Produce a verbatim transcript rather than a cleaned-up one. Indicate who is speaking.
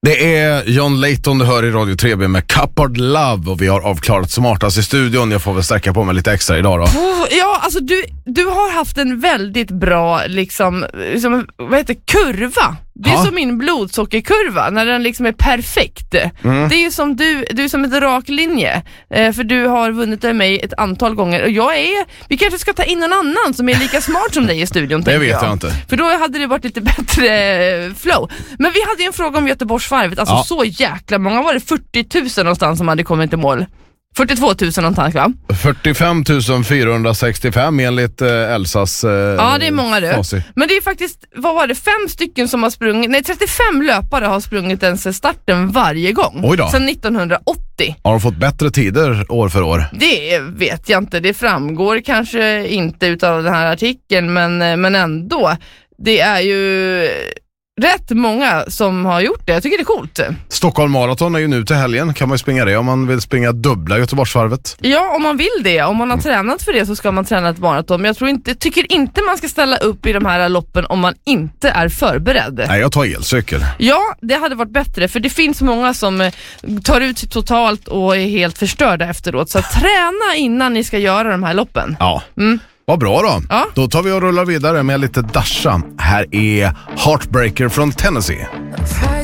Speaker 1: Det är John Layton du hör i Radio tre B med Cupboard Love och vi har avklarat smartast i studion. Jag får väl sträcka på mig lite extra idag då.
Speaker 2: Ja, alltså du, du har haft en väldigt bra liksom, liksom vad heter kurva. Det är
Speaker 1: ha?
Speaker 2: som min blodsockerkurva när den liksom är perfekt. Mm. Det är ju som du, du är som en rak linje. Eh, för du har vunnit av mig ett antal gånger och jag är, vi kanske ska ta in någon annan som är lika smart som dig i studion.
Speaker 1: Det vet jag.
Speaker 2: jag
Speaker 1: inte.
Speaker 2: För då hade det varit lite bättre flow. Men vi hade ju en fråga om Göteborgsvarvet. Alltså ja. så jäkla många, var det fyrtio tusen någonstans som hade kommit i mål? fyrtiotvå tusen någonstans, va?
Speaker 1: fyrtiofem tusen fyrahundrasextiofem enligt eh, Elsas eh,
Speaker 2: ja, det är många du.
Speaker 1: Fasi.
Speaker 2: Men det är faktiskt, vad var det? Fem stycken som har sprungit, nej trettiofem löpare har sprungit ens starten varje gång.
Speaker 1: Oj då.
Speaker 2: Sedan nittonhundraåttio.
Speaker 1: Har de fått bättre tider år för år?
Speaker 2: Det vet jag inte, det framgår kanske inte utav den här artikeln, men, men ändå. Det är ju rätt många som har gjort det. Jag tycker det är coolt.
Speaker 1: Stockholm Marathon är ju nu till helgen. Kan man ju springa det om man vill springa dubbla Göteborgsvarvet?
Speaker 2: Ja, om man vill det. Om man har mm. tränat för det så ska man träna ett maraton. Men jag tror inte, tycker inte man ska ställa upp i de här loppen om man inte är förberedd.
Speaker 1: Nej, jag tar elcykel.
Speaker 2: Ja, det hade varit bättre. För det finns många som tar ut sig totalt och är helt förstörda efteråt. Så träna innan ni ska göra de här loppen.
Speaker 1: Ja.
Speaker 2: Mm.
Speaker 1: Vad bra då.
Speaker 2: Ja.
Speaker 1: Då tar vi och rullar vidare med lite Dasha. Här är Heartbreaker från Tennessee.